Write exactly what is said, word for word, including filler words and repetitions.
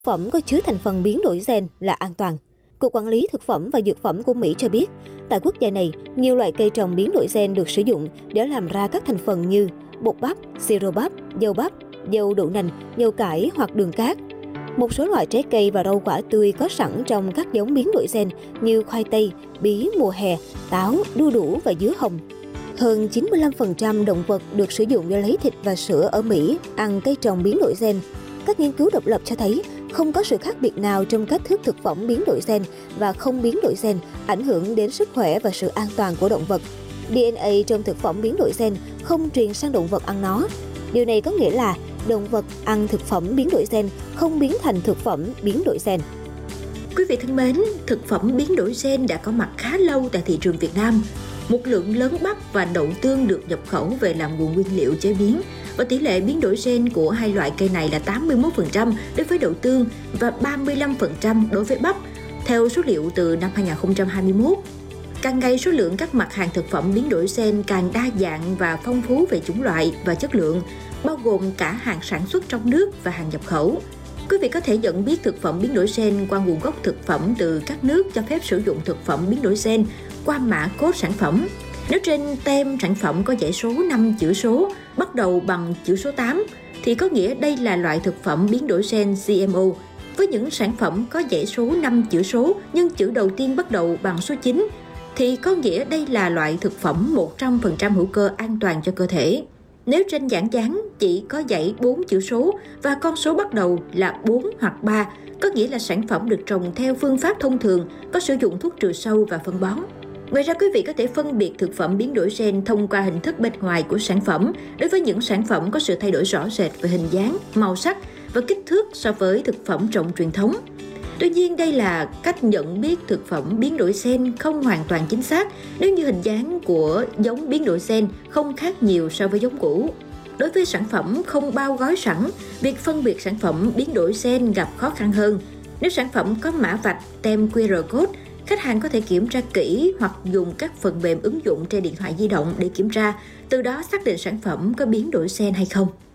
Phẩm có chứa thành phần biến đổi gen là an toàn. Cục Quản lý Thực phẩm và Dược phẩm của Mỹ cho biết, tại quốc gia này, nhiều loại cây trồng biến đổi gen được sử dụng để làm ra các thành phần như bột bắp, siro bắp, dầu bắp, dầu đậu nành, dầu cải hoặc đường cát. Một số loại trái cây và rau quả tươi có sẵn trong các giống biến đổi gen như khoai tây, bí mùa hè, táo, đu đủ và dứa hồng. Hơn chín mươi lăm phần trăm động vật được sử dụng để lấy thịt và sữa ở Mỹ ăn cây trồng biến đổi gen. Các nghiên cứu độc lập cho thấy không có sự khác biệt nào trong cách thức thực phẩm biến đổi gen và không biến đổi gen ảnh hưởng đến sức khỏe và sự an toàn của động vật. đê en a trong thực phẩm biến đổi gen không truyền sang động vật ăn nó. Điều này có nghĩa là động vật ăn thực phẩm biến đổi gen không biến thành thực phẩm biến đổi gen. Quý vị thân mến, thực phẩm biến đổi gen đã có mặt khá lâu tại thị trường Việt Nam. Một lượng lớn bắp và đậu tương được nhập khẩu về làm nguồn nguyên liệu chế biến, và tỷ lệ biến đổi gen của hai loại cây này là tám mươi mốt phần trăm đối với đậu tương và ba mươi lăm phần trăm đối với bắp, theo số liệu từ năm hai nghìn không trăm hai mươi mốt. Càng ngày số lượng các mặt hàng thực phẩm biến đổi gen càng đa dạng và phong phú về chủng loại và chất lượng, bao gồm cả hàng sản xuất trong nước và hàng nhập khẩu. Quý vị có thể nhận biết thực phẩm biến đổi gen qua nguồn gốc thực phẩm từ các nước cho phép sử dụng thực phẩm biến đổi gen qua mã code sản phẩm. Nếu trên tem sản phẩm có dãy số năm chữ số bắt đầu bằng chữ số tám thì có nghĩa đây là loại thực phẩm biến đổi gen giê em ô. Với những sản phẩm có dãy số năm chữ số nhưng chữ đầu tiên bắt đầu bằng số chín thì có nghĩa đây là loại thực phẩm một trăm phần trăm hữu cơ an toàn cho cơ thể. Nếu trên nhãn dán chỉ có dãy bốn chữ số và con số bắt đầu là bốn hoặc ba, có nghĩa là sản phẩm được trồng theo phương pháp thông thường, có sử dụng thuốc trừ sâu và phân bón. Ngoài ra, quý vị có thể phân biệt thực phẩm biến đổi gen thông qua hình thức bên ngoài của sản phẩm. Đối với những sản phẩm có sự thay đổi rõ rệt về hình dáng, màu sắc và kích thước so với thực phẩm trồng truyền thống. Tuy nhiên, đây là cách nhận biết thực phẩm biến đổi gen không hoàn toàn chính xác nếu như hình dáng của giống biến đổi gen không khác nhiều so với giống cũ. Đối với sản phẩm không bao gói sẵn, việc phân biệt sản phẩm biến đổi gen gặp khó khăn hơn. Nếu sản phẩm có mã vạch, tem quy rờ code, khách hàng có thể kiểm tra kỹ hoặc dùng các phần mềm ứng dụng trên điện thoại di động để kiểm tra, từ đó xác định sản phẩm có biến đổi gen hay không.